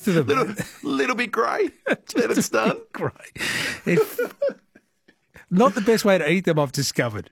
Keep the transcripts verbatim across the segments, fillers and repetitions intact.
of them. little, little bit grey. Then it's done. Grey. If, not the best way to eat them, I've discovered.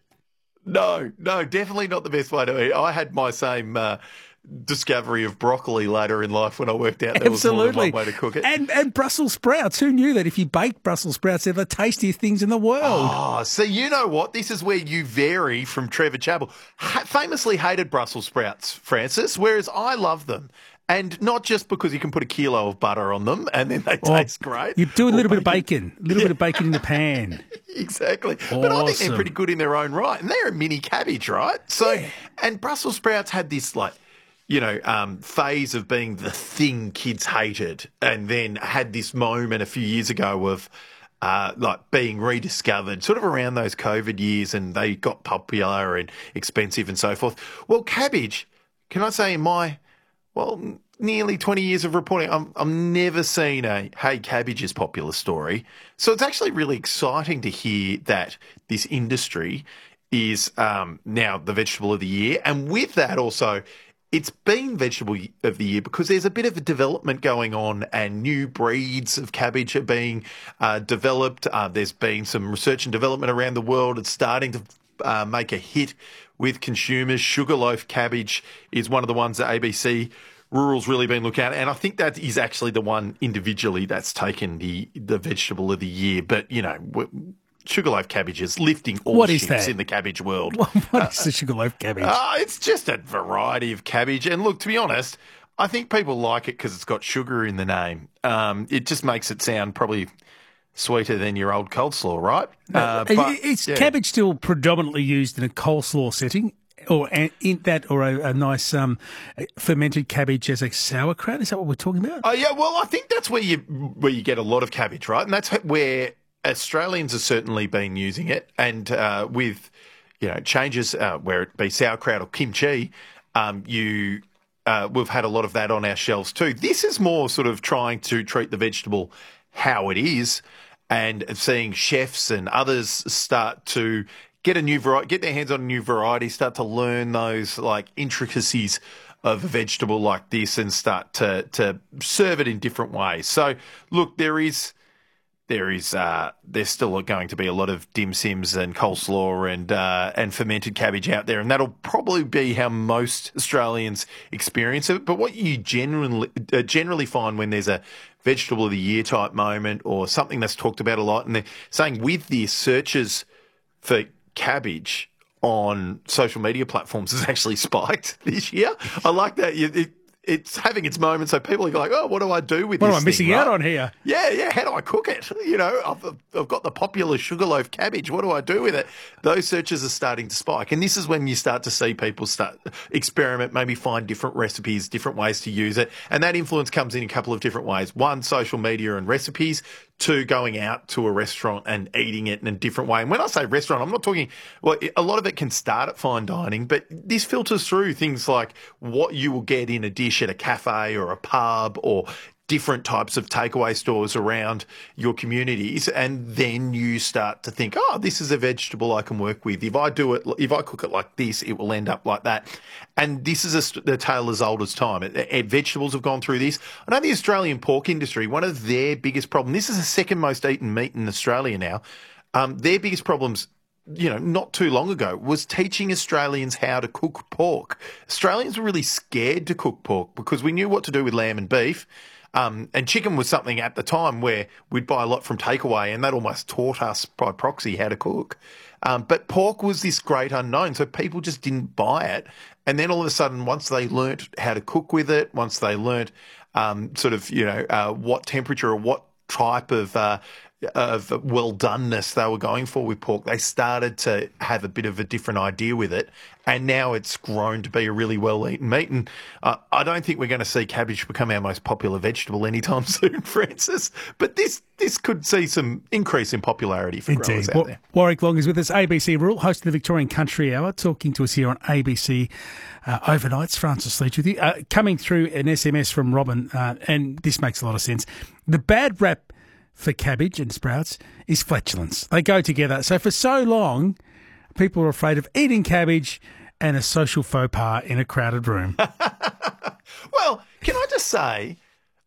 No, no, definitely not the best way to eat. I had my same uh, discovery of broccoli later in life when I worked out there Absolutely. was more than one way to cook it. And, and Brussels sprouts. Who knew that if you bake Brussels sprouts, they're the tastiest things in the world? Oh, so you know what? This is where you vary from Trevor Chappell. Ha- famously hated Brussels sprouts, Francis, whereas I love them. And not just because you can put a kilo of butter on them and then they Or taste great. You do a Or little bit of bacon, a little Yeah. bit of bacon in the pan. Exactly. But I think they're Awesome. pretty good in their own right. And they're a mini cabbage, right? So, and Brussels sprouts had this, like, you know, um, phase of being the thing kids hated, and then had this moment a few years ago of uh, like being rediscovered, sort of around those COVID years, and they got popular and expensive and so forth. Well, cabbage, can I say in my, well, nearly twenty years of reporting, I'm, I've never seen a, hey, cabbage is popular story. So it's actually really exciting to hear that this industry is um, now the vegetable of the year. And with that also, it's been vegetable of the year because there's a bit of a development going on and new breeds of cabbage are being uh, developed. Uh, there's been some research and development around the world. It's starting to uh, make a hit with consumers. Sugarloaf cabbage is one of the ones that A B C Rural's really been looking at, and I think that is actually the one individually that's taken the, the vegetable of the year. But, you know, w- Sugarloaf cabbage is lifting all What is ships that? in the cabbage world. What, what is the sugarloaf cabbage? Uh, it's just a variety of cabbage. And look, to be honest, I think people like it because it's got sugar in the name. Um, it just makes it sound probably sweeter than your old coleslaw, right? Uh, but, is yeah. cabbage still predominantly used in a coleslaw setting? Or a- in that, or a, a nice um, fermented cabbage as a sauerkraut? Is that what we're talking about? Oh, yeah, well, I think that's where you where you get a lot of cabbage, right? And that's where Australians have certainly been using it. And uh, with, you know, changes, uh, where it be sauerkraut or kimchi, um, you uh, we've had a lot of that on our shelves too. This is more sort of trying to treat the vegetable how it is, and seeing chefs and others start to get a new variety, get their hands on a new variety, start to learn those like intricacies of a vegetable like this, and start to to serve it in different ways. So, look, there is there is uh, there's still going to be a lot of dim sims and coleslaw and uh, and fermented cabbage out there, and that'll probably be how most Australians experience it. But what you generally uh, generally find when there's a vegetable of the year type moment or something that's talked about a lot, and they're saying with the searches for cabbage on social media platforms has actually spiked this year. I like that. It, it, it's having its moment, so people are like, oh, what do I do with What this am I missing thing, out right? on here? Yeah, yeah, how do I cook it? You know, I've, I've got the popular sugarloaf cabbage. What do I do with it? Those searches are starting to spike. And this is when you start to see people start experiment, maybe find different recipes, different ways to use it. And that influence comes in a couple of different ways. One, social media and recipes. Two, going out to a restaurant and eating it in a different way. And when I say restaurant, I'm not talking, well, a lot of it can start at fine dining, but this filters through things like what you will get in a dish at a cafe or a pub or different types of takeaway stores around your communities. And then you start to think, oh, this is a vegetable I can work with. If I do it, if I cook it like this, it will end up like that. And this is a, the tale as old as time. It, it, vegetables have gone through this. I know the Australian pork industry, one of their biggest problems, this is the second most eaten meat in Australia now. Um, their biggest problems, you know, not too long ago, was teaching Australians how to cook pork. Australians were really scared to cook pork because we knew what to do with lamb and beef. Um, and chicken was something at the time where we'd buy a lot from takeaway, and that almost taught us by proxy how to cook. Um, but pork was this great unknown, so people just didn't buy it. And then all of a sudden, once they learnt how to cook with it, once they learnt um, sort of, you know, uh, what temperature or what type of uh, of well-doneness they were going for with pork, they started to have a bit of a different idea with it. And now it's grown to be a really well-eaten meat. And uh, I don't think we're going to see cabbage become our most popular vegetable anytime soon, Francis. But this this could see some increase in popularity for growers out Wa- there. Warwick Long is with us, A B C Rural, host of the Victorian Country Hour, talking to us here on A B C uh, Overnights. Francis Leach with you. Uh, coming through an S M S from Robin, uh, and this makes a lot of sense. The bad rap for cabbage and sprouts is flatulence. They go together. So for so long, people are afraid of eating cabbage and a social faux pas in a crowded room. Well, can I just say,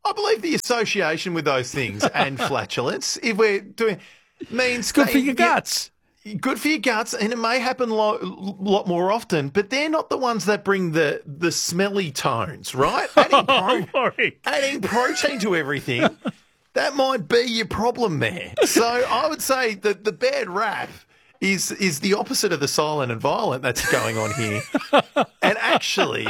I believe the association with those things and flatulence, if we're doing, means Good they- for your yeah, guts. good for your guts, and it may happen a lo- lot more often, but they're not the ones that bring the, the smelly tones, right? Adding, pro- Warwick. adding protein to everything, that might be your problem there. So I would say that the bad rap is is the opposite of the silent and violent that's going on here, and actually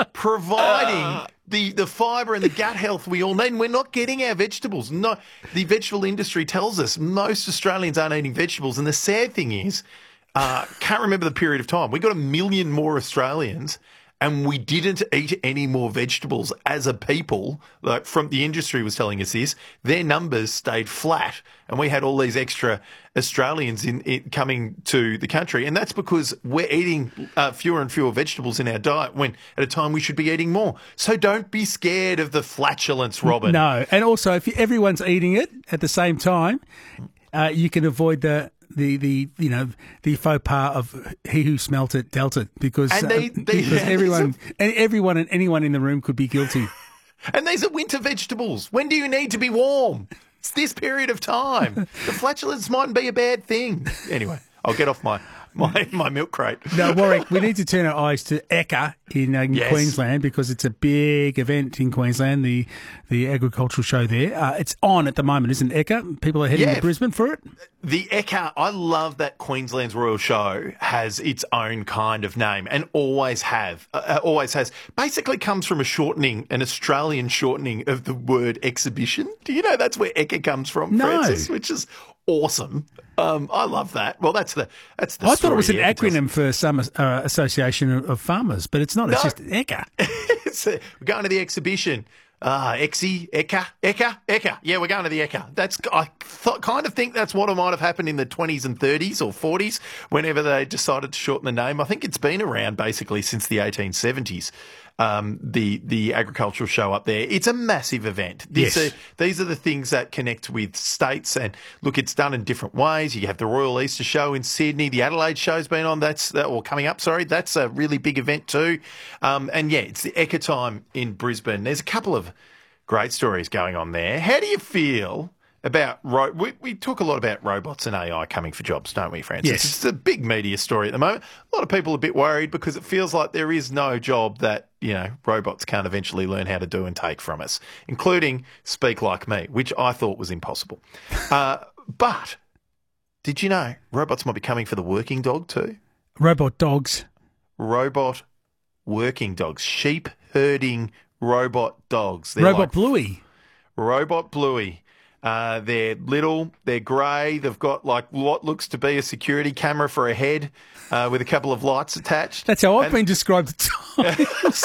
providing the, the fibre and the gut health we all need. And we're not getting our vegetables. No, the vegetable industry tells us most Australians aren't eating vegetables, and the sad thing is, uh, can't remember the period of time. We got a million more Australians, and we didn't eat any more vegetables as a people. Like from the industry was telling us this, their numbers stayed flat, and we had all these extra Australians in, in coming to the country, and that's because we're eating uh, fewer and fewer vegetables in our diet when at a time we should be eating more. So don't be scared of the flatulence, Robin. No, and also if you, everyone's eating it at the same time, uh, you can avoid the. The, the you know the faux pas of he who smelt it dealt it, because And they- uh, they- because everyone and everyone and anyone in the room could be guilty. And these are winter vegetables. When do you need to be warm? It's this period of time. The flatulence mightn't be a bad thing. Anyway, I'll get off my, my, my milk crate. Now, Warwick, we need to turn our eyes to Ekka in, uh, in Yes. Queensland, because it's a big event in Queensland, the the agricultural show there. Uh, it's on at the moment, isn't it, Ekka? People are heading Yeah. to Brisbane for it. The Ekka, I love that Queensland's Royal Show has its own kind of name and always have, uh, always has. Basically comes from a shortening, an Australian shortening of the word exhibition. Do you know that's where Ekka comes from, No. Francis? Which is awesome. Um, I love that. Well, that's the that's the. I thought it was an story, Ekka tells. acronym for some uh, association of, of farmers, but it's not. It's No. just Ekka. It's a- we're going to the exhibition. Ah, Exy, Ekka, Ekka, Ekka. Yeah, we're going to the Ekka. That's I th- kind of think that's what might have happened in the twenties and thirties or forties, whenever they decided to shorten the name. I think it's been around basically since the eighteen seventies. Um, the the agricultural show up there. It's a massive event. These Yes. are these are the things that connect with states. And look, it's done in different ways. You have the Royal Easter Show in Sydney. The Adelaide Show's been on. That's that, or coming up. Sorry, that's a really big event too. Um, and yeah, it's the Ekka time in Brisbane. There's a couple of great stories going on there. How do you feel about ro- we, we talk a lot about robots and A I coming for jobs, don't we, Francis? Yes. It's a big media story at the moment. A lot of people are a bit worried because it feels like there is no job that, you know, robots can't eventually learn how to do and take from us, including speak like me, which I thought was impossible. Uh, but did you know robots might be coming for the working dog too? Robot dogs. Robot working dogs, sheep herding robot dogs. They're Robot like Bluey. Robot Bluey. Uh, they're little, they're grey, they've got like what looks to be a security camera for a head uh, with a couple of lights attached. That's how I've And- been described at times.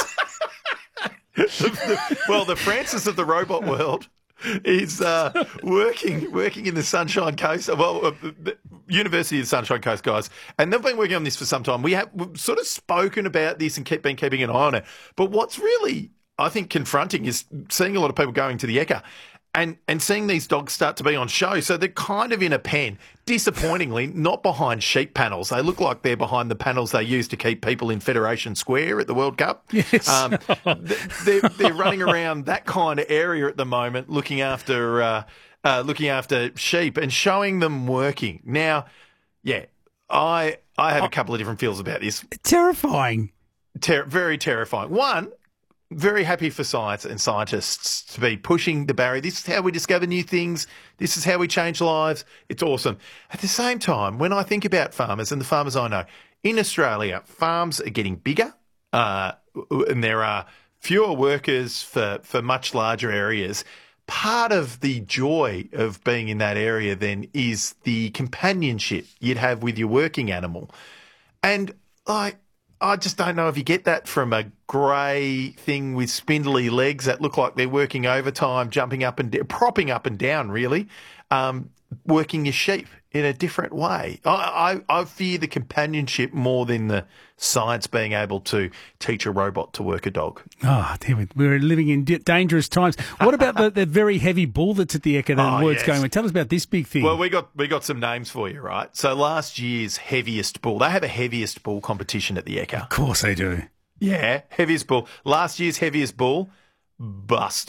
Well, the Francis of the robot world is uh, working working in the Sunshine Coast, well, uh, the University of the Sunshine Coast guys, and they've been working on this for some time. We have we've sort of spoken about this and keep been keeping an eye on it. But what's really, I think, confronting is seeing a lot of people going to the Ekka and and seeing these dogs start to be on show. So they're kind of in a pen, disappointingly, not behind sheep panels. They look like they're behind the panels they use to keep people in Federation Square at the World Cup. Yes. Um, th- they're, they're running around that kind of area at the moment, looking after uh, uh, looking after sheep and showing them working. Now, yeah, I I have a couple of different feels about this. Terrifying. Ter- very terrifying. One, very happy for science and scientists to be pushing the barrier. This is how we discover new things. This is how we change lives. It's awesome. At the same time, when I think about farmers and the farmers I know, in Australia, farms are getting bigger uh, and there are fewer workers for, for much larger areas. Part of the joy of being in that area then is the companionship you'd have with your working animal. And like, I just don't know if you get that from a grey thing with spindly legs that look like they're working overtime, jumping up and d- propping up and down, really, um, working your sheep in a different way. I, I, I fear the companionship more than the science being able to teach a robot to work a dog. Oh, damn it. We're living in di- dangerous times. What about the, the very heavy bull that's at the Ekka? The Oh, words yes. going. Tell us about this big thing. Well, we got we got some names for you, right? So last year's heaviest bull, they have a heaviest bull competition at the Ekka. Of course they do. Yeah, heaviest bull. Last year's heaviest bull, Buster.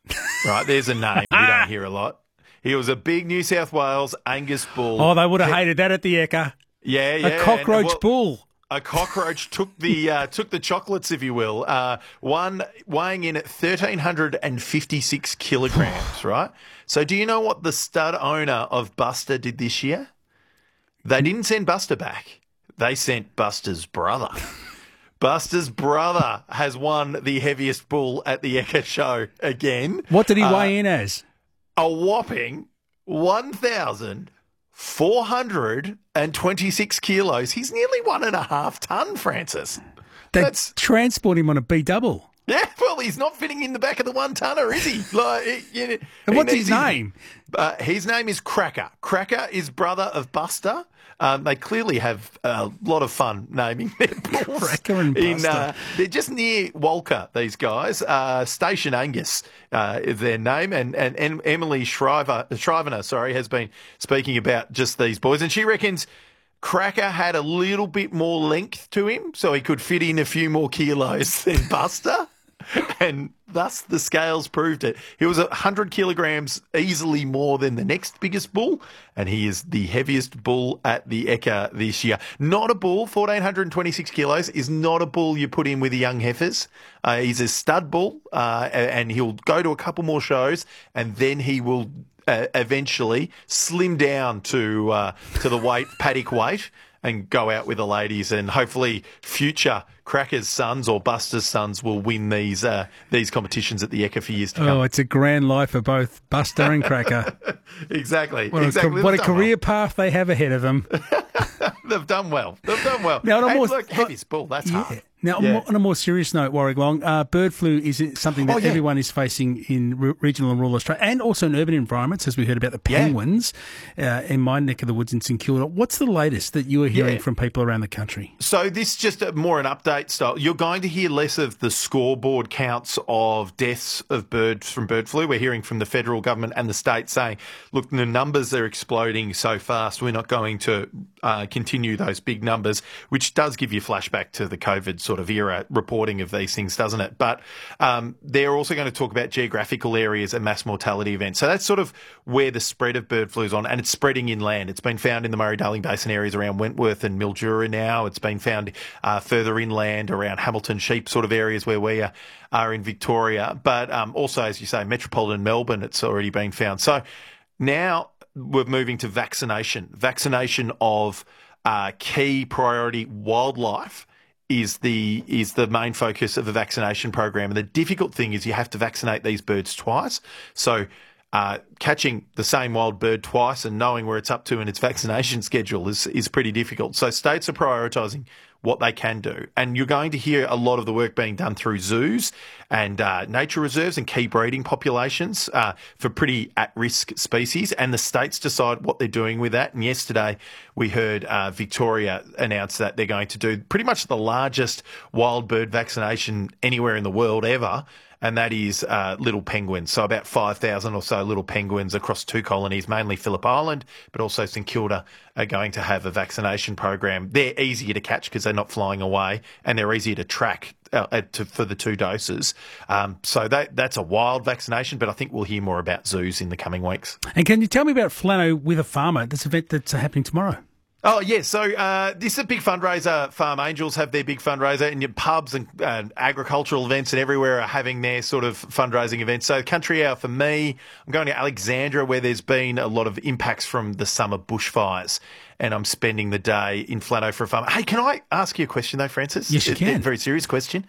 Right, there's a name we don't hear a lot. He was a big New South Wales Angus bull. Oh, they would have hated that at the Ekka. Yeah, yeah. A cockroach and, well, bull. A cockroach took the uh, took the chocolates, if you will. Uh, one weighing in at one thousand three hundred fifty-six kilograms, right? So do you know what the stud owner of Buster did this year? They didn't send Buster back. They sent Buster's brother. Buster's brother has won the heaviest bull at the Ekka show again. What did he uh, weigh in as? A whopping one thousand four hundred twenty-six kilos. He's nearly one and a half ton, Francis. They That's transport him on a B double. Yeah, well, he's not fitting in the back of the one tonner, is he? Like, he, you know, and what's he his needs- name? Uh, his name is Cracker. Cracker is brother of Buster. Um, they clearly have a lot of fun naming their bulls. Cracker and In, Buster. uh, they're just near Walker, these guys. Uh, Station Angus uh, is their name. And, and, and Emily Shriver, Shrivener, sorry, has been speaking about just these boys. And she reckons Cracker had a little bit more length to him, so he could fit in a few more kilos than Buster. And thus the scales proved it. He was one hundred kilograms easily more than the next biggest bull, and he is the heaviest bull at the Ekka this year. Not a bull, one thousand four hundred twenty-six kilos, is not a bull you put in with the young heifers. Uh, he's a stud bull, uh, and he'll go to a couple more shows, and then he will uh, eventually slim down to uh, to the weight, paddock weight, and go out with the ladies, and hopefully future Cracker's sons or Buster's sons will win these uh, these competitions at the Ekka for years to come. Oh, it's a grand life for both Buster and Cracker. exactly. What exactly. a, what a They've done career well. path they have ahead of them. They've done well. They've done well. Now, on a Hey, more- look, heaviest bull, that's Yeah. hard. Now, Yeah. on a more serious note, Warwick Long, uh, bird flu is something that Oh, yeah. everyone is facing in re- regional and rural Australia, and also in urban environments, as we heard about the Yeah. penguins uh, in my neck of the woods in St Kilda. What's the latest that you are hearing Yeah. from people around the country? So this is just a, more an update style. You're going to hear less of the scoreboard counts of deaths of birds from bird flu. We're hearing from the federal government and the state saying, look, the numbers are exploding so fast, we're not going to uh, continue those big numbers, which does give you flashback to the COVID sort of era reporting of these things, doesn't it? But um, they're also going to talk about geographical areas and mass mortality events. So that's sort of where the spread of bird flu is on, and it's spreading inland. It's been found in the Murray-Darling Basin areas around Wentworth and Mildura now. It's been found uh, further inland around Hamilton Sheep sort of areas where we are, are in Victoria. But um, also, as you say, metropolitan Melbourne, it's already been found. So now we're moving to vaccination. Vaccination of uh, key priority wildlife is the is the main focus of the vaccination program. And the difficult thing is you have to vaccinate these birds twice. So uh, catching the same wild bird twice and knowing where it's up to in its vaccination schedule is is pretty difficult. So states are prioritising what they can do. And you're going to hear a lot of the work being done through zoos and uh, nature reserves and key breeding populations uh, for pretty at-risk species. And the states decide what they're doing with that. And yesterday we heard uh, Victoria announce that they're going to do pretty much the largest wild bird vaccination anywhere in the world ever. And that is uh, little penguins. So about five thousand or so little penguins across two colonies, mainly Phillip Island, but also St Kilda, are going to have a vaccination program. They're easier to catch because they're not flying away, and they're easier to track uh, to, for the two doses. Um, so that, that's a wild vaccination, but I think we'll hear more about zoos in the coming weeks. And can you tell me about Flano with a Farmer, this event that's uh, happening tomorrow? Oh, yeah. So uh, this is a big fundraiser. Farm Angels have their big fundraiser, and your pubs and uh, agricultural events and everywhere are having their sort of fundraising events. So Country Hour for me, I'm going to Alexandra where there's been a lot of impacts from the summer bushfires, and I'm spending the day in Flano for a farm. Hey, can I ask you a question though, Francis? Yes, you A- can. A very serious question.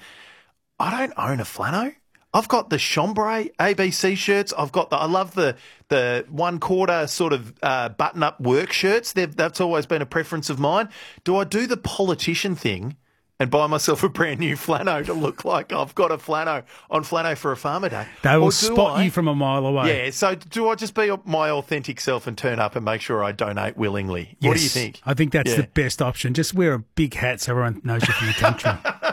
I don't own a Flano. I've got the chambray A B C shirts. I've got the, I love the the one quarter sort of uh, button up work shirts. They've, that's always been a preference of mine. Do I do the politician thing and buy myself a brand new flano to look like I've got a flano on Flano for a farmer day? They will Or do spot I- you from a mile away. Yeah, so do I just be my authentic self and turn up and make sure I donate willingly? What do you Yes, think? I think that's Yeah. the best option. Just wear a big hat so everyone knows you're from the country.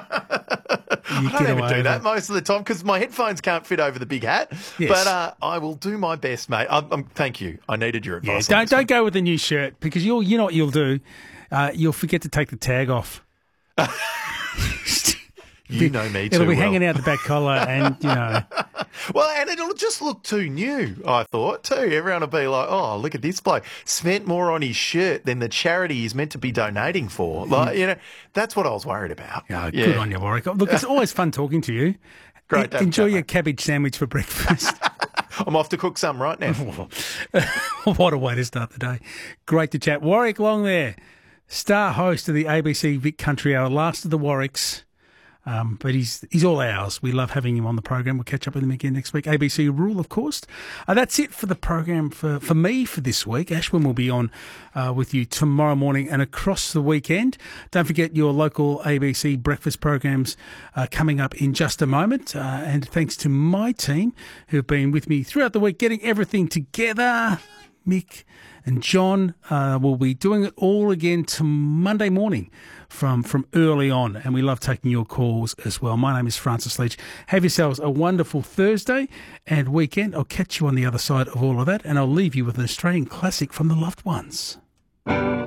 You I don't even do with that it. most of the time because my headphones can't fit over the big hat. Yes. But uh, I will do my best, mate. I'm, I'm, thank you. I needed your Yeah, advice. on don't this don't one. go with the new shirt because you'll you know what you'll do. Uh, you'll forget to take the tag off. You know me too It'll be well. hanging out the back collar and, you know. Well, and it'll just look too new, I thought, too. Everyone will be like, oh, look at this bloke. Spent more on his shirt than the charity he's meant to be donating for. Like, you know, that's what I was worried about. Oh, yeah. Good on you, Warwick. Look, it's always fun talking to you. Great to have Enjoy a chat, your mate. cabbage sandwich for breakfast. I'm off to cook some right now. What a way to start the day. Great to chat. Warwick Long there, star host of the A B C Vic Country Hour, last of the Warwicks. Um, but he's he's all ours. We love having him on the program. We'll catch up with him again next week. A B C Rule, of course. Uh, that's it for the program for, for me for this week. Ashwin will be on uh, with you tomorrow morning and across the weekend. Don't forget your local A B C breakfast programs uh, coming up in just a moment. Uh, and thanks to my team who've been with me throughout the week getting everything together. Mick and John uh, will be doing it all again to Monday morning from, from early on, and we love taking your calls as well. My name is Francis Leach. Have yourselves a wonderful Thursday and weekend. I'll catch you on the other side of all of that, and I'll leave you with an Australian classic from the loved ones.